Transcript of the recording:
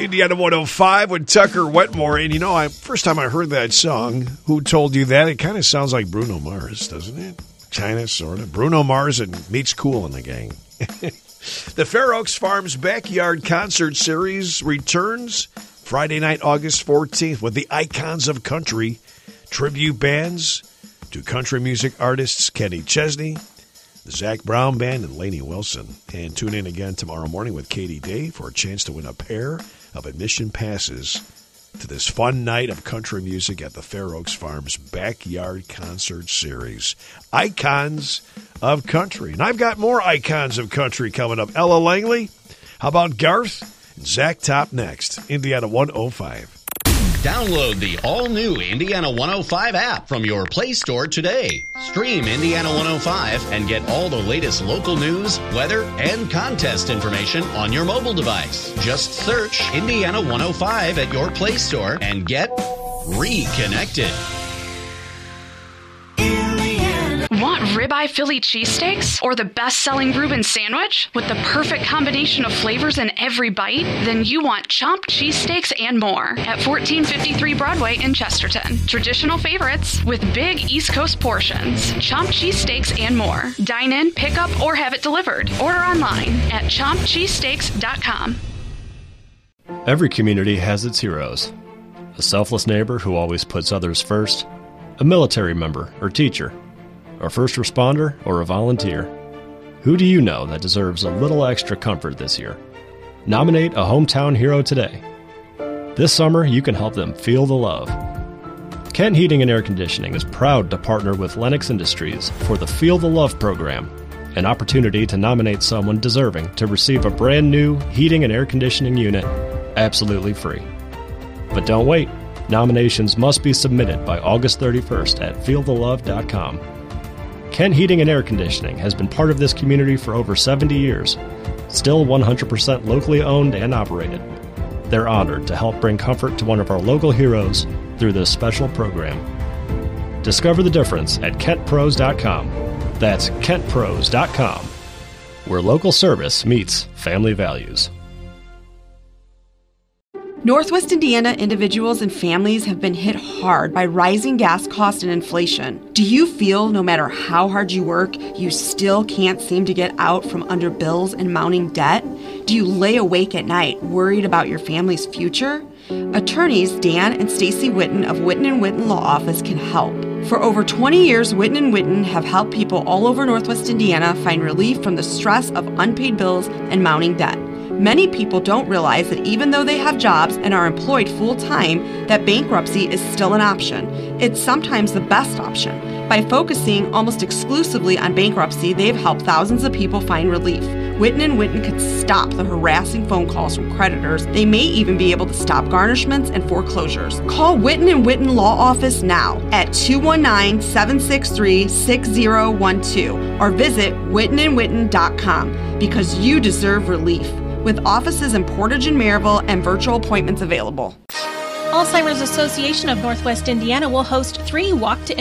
Indiana 105 with Tucker Wetmore. And first time I heard that song, Who Told You That? It kind of sounds like Bruno Mars, doesn't it? China, sort of. Bruno Mars and Meets Cool in the gang. The Fair Oaks Farms Backyard Concert Series returns Friday night, August 14th with the Icons of Country tribute bands to country music artists Kenny Chesney, the Zach Brown Band, and Lainey Wilson. And tune in again tomorrow morning with Katie Day for a chance to win a pair of admission passes to this fun night of country music at the Fair Oaks Farms Backyard Concert Series. Icons of Country. And I've got more Icons of Country coming up. Ella Langley, how about Garth? And Zach Top next. Indiana 105. Download the all-new Indiana 105 app from your Play Store today. Stream Indiana 105 and get all the latest local news, weather, and contest information on your mobile device. Just search Indiana 105 at your Play Store and get reconnected. Want ribeye Philly cheesesteaks or the best-selling Reuben sandwich with the perfect combination of flavors in every bite? Then you want Chomp cheesesteaks and more at 1453 Broadway in Chesterton. Traditional favorites with big East Coast portions. Chomp cheesesteaks and more. Dine in, pick up, or have it delivered. Order online at chompcheesesteaks.com. Every community has its heroes. A selfless neighbor who always puts others first. A military member or teacher. A first responder, or a volunteer. Who do you know that deserves a little extra comfort this year? Nominate a hometown hero today. This summer, you can help them feel the love. Kent Heating and Air Conditioning is proud to partner with Lennox Industries for the Feel the Love program, an opportunity to nominate someone deserving to receive a brand new heating and air conditioning unit absolutely free. But don't wait. Nominations must be submitted by August 31st at feelthelove.com. Kent Heating and Air Conditioning has been part of this community for over 70 years, still 100% locally owned and operated. They're honored to help bring comfort to one of our local heroes through this special program. Discover the difference at KentPros.com. That's KentPros.com, where local service meets family values. Northwest Indiana individuals and families have been hit hard by rising gas costs and inflation. Do you feel no matter how hard you work, you still can't seem to get out from under bills and mounting debt? Do you lay awake at night worried about your family's future? Attorneys Dan and Stacy Witten of Witten & Witten Law Office can help. For over 20 years, Witten & Witten have helped people all over Northwest Indiana find relief from the stress of unpaid bills and mounting debt. Many people don't realize that even though they have jobs and are employed full-time, that bankruptcy is still an option. It's sometimes the best option. By focusing almost exclusively on bankruptcy, they've helped thousands of people find relief. Witten & Witten could stop the harassing phone calls from creditors. They may even be able to stop garnishments and foreclosures. Call Witten & Witten Law Office now at 219-763-6012 or visit wittenandwitten.com because you deserve relief. With offices in Portage and Maryville and virtual appointments available. Alzheimer's Association of Northwest Indiana will host 3 Walk to